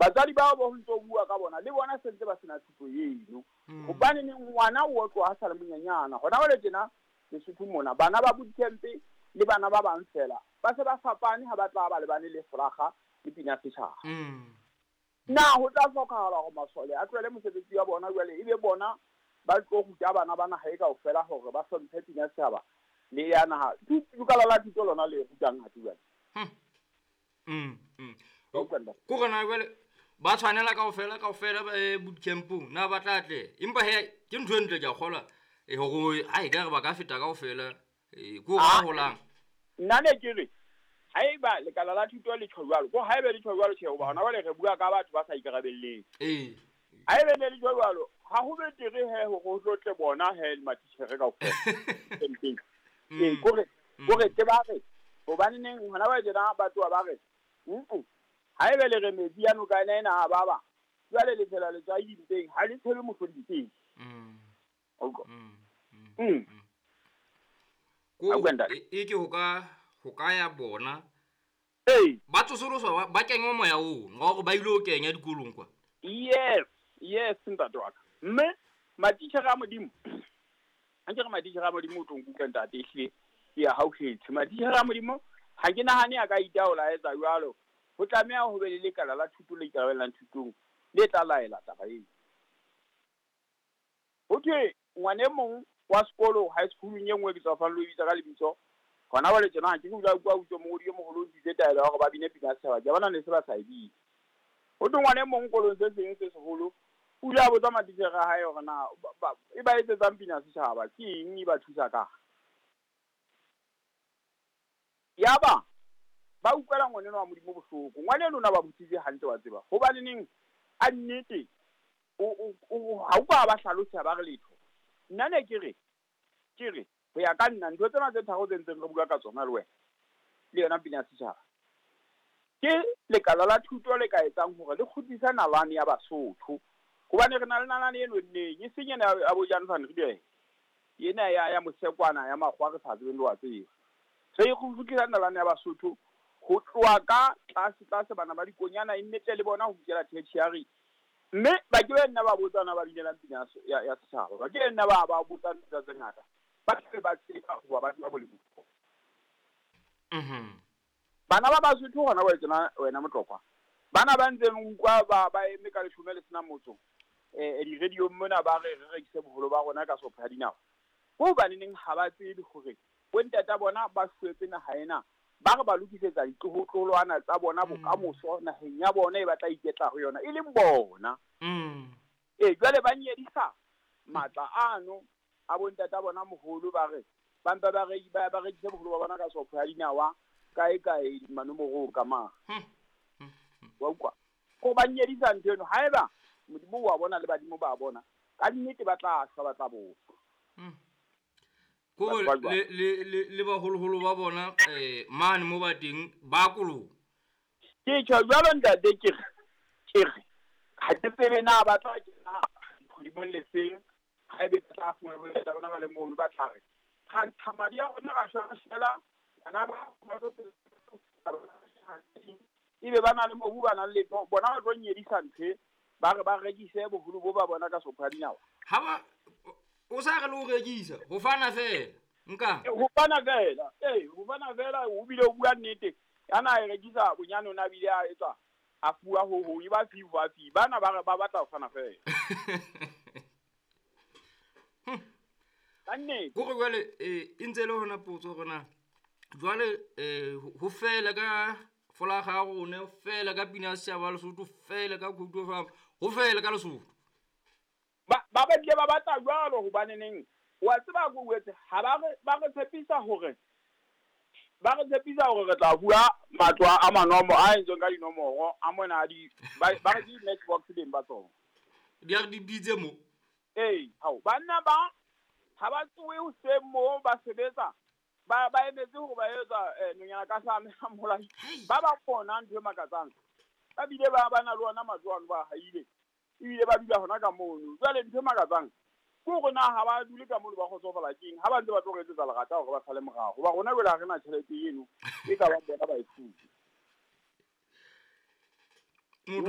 batswadi ba bo ntse bua ka bona le bona sentse ba sena thuto eno hobane ni ngwana o tlo ha sala monyanyana gona ba le tjena le sethu mona bana ba bootcamp le bana ba bang fela ba se ba fapane ha ba tla ba le bane le flaga le pina setšhaba na ho tla fokahala go masole a tlwele mosebetsi wa bona jwale ebe bona ba tlo go ja bana bana hae kaofela hore ba hlomphe pina setšhaba le ya naha tukala la thuto lona le rutang ha tuwa ko gona jwale ba tshwanela kaofela ba bootcampong na ba tla tle empa he ke ntho e ntle ja kgola go ai ka re ba ka feta kaofela ko ga holang nna ne ke re haeba lekala la thuto le tshwalo go haeba le tshwalo tsheo ba hona ba le re bua ka batho ba sa ikarabelleng haeba le tshwalo ha ho betere he go tlotle bona he matitjhere kaofela gore ke ba re go ba neng hona ba jena batho ba re haeba le re metsi ya no ka nena baba jwale le phela le tsa dinteng ha le tshebe mohlodinteng ke ho ka ya bona ba tsosoloswa ba kenya moya o nga go ba ile o kenya dikolong kwa yes ntate wa ka mme matitjhere a modimo a ke re matitjhere a modimo o tong ku ntate ehlile ya ha o hletse matitjhere a modimo ha ke nahane a ka itaola etsa jwalo ho tlameha ho be le lekala la thuto le ikarabellang thutong le tla laela taba eo ho thwe ngwane mong wa sekolo high school e nngwe ke tsa fa lo bitsa ka lebitso gona ba le tsena ke go bua utso mo di mo go ntse taelo go ba bine pina setšhaba ke bona ne se ba sa ibi ho thwe ngwane mong kolong se seng se segolo o ja botsa matitjhere a hae gore na e ba etsetsang pina setšhaba ke eng e ba thusa ka yaba ba utlwela ngwaneno wa modimo bohloko ngwane lona ba botsitse hantle wa tseba ho ba neng a nnete ha o ba hlalosa ba re letho nna ne ke re ho ya ka nna ntho tsena tse tharo tse ntseng re bua ka tsona le wena le yona pina setšhaba ke lekala la thuto le ka etsang hore le kgutlisa nalane ya Basotho hobane re na le nalane e nonneng e seng ena ya bo Jan van Riebeeck ena ya Mosekwana ya makgwa re sa tsebeng le wa tseba re e kgutlisa nalane ya Basotho ho tloa ka tlase bana ba dikonyana e nnete le bona ho fihlela tertiary mme ba ke be nna ba botsana ba binelang pina ya setšhaba ba ke nna ba botsana tse ngata ba ke ba tseba ho ba ba bolemo bana ba Basotho gona ba tsena wena motlokwa bana ba ntseng kwa ba eme ka leshome le sena motso di radio mona ba re rekise boholo ba rona ka sopha dinao ho ba neng ha ba tsebe gore bontata bona ba hwetse na haena ba re ba lokisetsa ditloholwana tsa bona bokamoso naheng ya bona e batla iketla ho yona e leng bona jwale ba nyedisa matla ano a bontata bona moholo ba re ba mpa ba rekise boholo ba bona ka sopha dinawa kae manomoro ka ma wa utlwa go ba nyedisa ntho eno haeba modimo wa bona le badimo ba bona ka nnete ba tla boso ko le ba holoholo ba bona mane mo ba teng ba kolo ke tjho jalo ntate ke re ha ke tsebe na ba tla ke na go le seng ha be tla fumana bo tla bona ba le mo ba tla re ha thamadi ya rona ga shela ana ba ibe ba na le mo ba na le bona ba tlo nyedisa nthe ba re ba rekise boholo bo ba bona ka sopha dinawa ha ba o sa re lo rekisa ho fana fela nka ho fana fela o bile o bua nnete yana e rekisa bonyane o na bile a etsa a fua ho e ba fi bana ba re ba batla ho fana fela kanne go go jwale e ntse le hona potso rona jwale ho fela ka folaga ga gone ho fela ka pina setšhaba Lesotho fela ka khoutu fa ho fela ka Lesotho ba tle ba batla jwalo ho baneneng wa tseba go wetse ha ba re tshepisa hore re tla bua matwa a manomo a entseng ka dinomoro a mona ba re di network teng ba tsona di a di bitse mo hao banna ba ha ba tsoe ho se mo ba sebetsa ba emetse hore ba etsa nonyana ka sa mola ba kgona ntwe makatsang ba bile ba na le ona matsoano ba haile ile ba dula hona ka mono jwale ntwe makatsang go gona ha ba dule ka mono ba khotsofala keng ha ba ntse ba tlo retsetsa lerata hore ba sale morago ba rona jwale ha rena tšhelete eno e ka ba bona ba e thusa